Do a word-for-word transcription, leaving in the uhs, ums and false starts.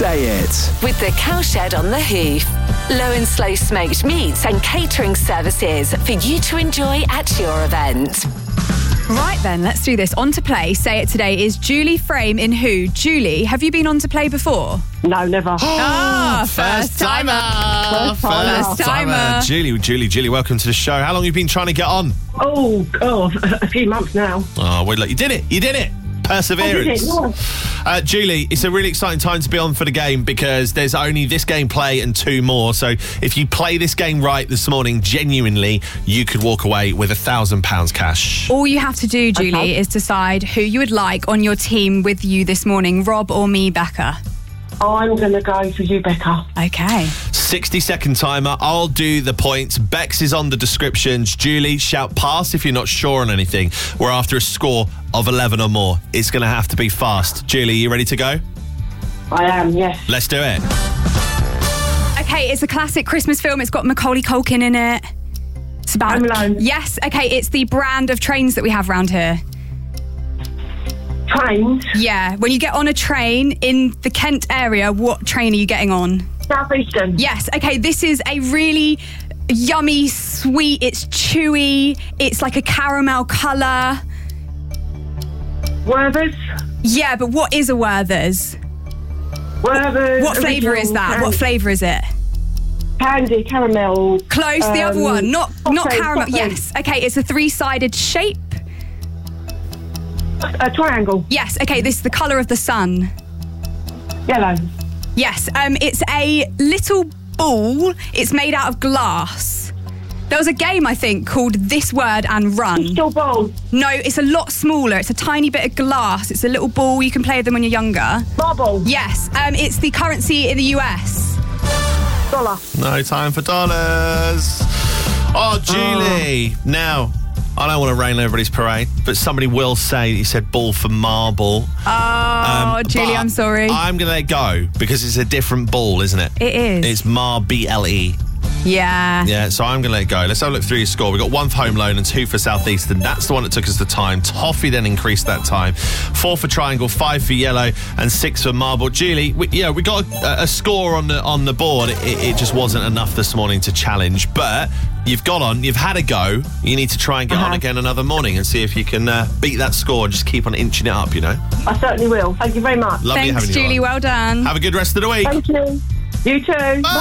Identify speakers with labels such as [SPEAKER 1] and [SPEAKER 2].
[SPEAKER 1] Say it.
[SPEAKER 2] With the Cowshed on the Hoof. Low and slow smoked meats and catering services for you to enjoy at your event.
[SPEAKER 3] Right then, let's do this. On to play. Say it today is Julie Frame in Who. Julie, have you been on to play before?
[SPEAKER 4] No, never.
[SPEAKER 3] Ah, first timer.
[SPEAKER 4] First timer.
[SPEAKER 3] First timer.
[SPEAKER 5] Julie, Julie, Julie, welcome to the show. How long have you been trying to get on?
[SPEAKER 4] Oh, God, a few months now.
[SPEAKER 5] Oh, well, look, you did it. You did it. Perseverance.
[SPEAKER 4] I did it, yeah.
[SPEAKER 5] Uh, Julie, it's a really exciting time to be on for the game because there's only this game play and two more. So if you play this game right this morning, genuinely, you could walk away with a thousand pounds cash.
[SPEAKER 3] All you have to do, Julie,
[SPEAKER 4] Okay.
[SPEAKER 3] is decide who you would like on your team with you this morning, Rob or me, Becca.
[SPEAKER 4] I'm going to go for you, Becca.
[SPEAKER 3] Okay.
[SPEAKER 5] sixty second timer. I'll do the points. Bex is on the descriptions. Julie, shout pass if you're not sure on anything. We're after a score of eleven or more. It's going to have to be fast. Julie, you ready to go?
[SPEAKER 4] I am, yes.
[SPEAKER 5] Let's do it.
[SPEAKER 3] Okay, it's a classic Christmas film. It's got Macaulay Culkin in it. It's about...
[SPEAKER 4] Home Alone.
[SPEAKER 3] Yes, okay, it's the brand of trains that we have around here.
[SPEAKER 4] Trains.
[SPEAKER 3] Yeah, when you get on a train in the Kent area, what train are you getting on?
[SPEAKER 4] Southeastern.
[SPEAKER 3] Yes, okay, this is a really yummy, sweet, it's chewy, it's like a caramel colour.
[SPEAKER 4] Werther's.
[SPEAKER 3] Yeah, but what is a Werther's?
[SPEAKER 4] Werther's.
[SPEAKER 3] What flavour is that?
[SPEAKER 4] original
[SPEAKER 3] What flavour is it?
[SPEAKER 4] Candy, caramel.
[SPEAKER 3] Close, the other
[SPEAKER 4] Um,
[SPEAKER 3] one, not not
[SPEAKER 4] toffee,
[SPEAKER 3] caramel.
[SPEAKER 4] toffee.
[SPEAKER 3] Yes, okay, it's a three-sided shape.
[SPEAKER 4] A triangle.
[SPEAKER 3] Yes, okay, this is the colour of the sun.
[SPEAKER 4] Yellow.
[SPEAKER 3] Yes, um, it's a little ball. It's made out of glass. There was a game, I think, called This Word and Run.
[SPEAKER 4] Crystal ball.
[SPEAKER 3] No, it's a lot smaller. It's a tiny bit of glass. It's a little ball. You can play with them when you're younger.
[SPEAKER 4] Marble.
[SPEAKER 3] Yes, um, it's the currency in the U S.
[SPEAKER 4] Dollar.
[SPEAKER 5] No time for dollars. Oh, Julie. Now, I don't want to rain on everybody's parade, but somebody will say that you said ball for marble.
[SPEAKER 3] Oh,
[SPEAKER 5] Um,
[SPEAKER 3] Julie,
[SPEAKER 5] but
[SPEAKER 3] I'm sorry.
[SPEAKER 5] I'm going to let it go because it's a different ball, isn't it?
[SPEAKER 3] It is.
[SPEAKER 5] It's Mar B L E.
[SPEAKER 3] Yeah.
[SPEAKER 5] Yeah, so I'm going to let it go. Let's have a look through your score. We got one for Home Alone and two for Southeastern. That's the one that took us the time. Toffee then increased that time. Four for Triangle, five for Yellow, and six for Marble. Julie, we, yeah, we got a, a score on the on the board. It, it just wasn't enough this morning to challenge, but you've got on. You've had a go. You need to try and get
[SPEAKER 4] Uh-huh.
[SPEAKER 5] on again another morning and see if you can uh, beat that score and just keep on inching it up. You know.
[SPEAKER 4] I certainly will. Thank you very much.
[SPEAKER 5] Lovely
[SPEAKER 3] Thanks,
[SPEAKER 5] having you
[SPEAKER 3] Julie.
[SPEAKER 5] on.
[SPEAKER 3] Well done.
[SPEAKER 5] Have a good rest of the week.
[SPEAKER 4] Thank you. You too.
[SPEAKER 5] Bye.